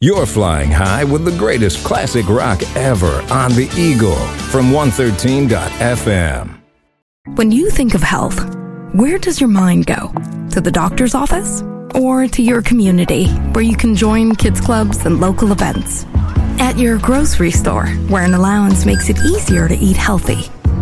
You're flying high with the greatest classic rock ever on the Eagle from 113.fm. When you think of health, where does your mind go? To the doctor's office? Or to your community, where you can join kids clubs and local events? At your grocery store, where an allowance makes it easier to eat healthy?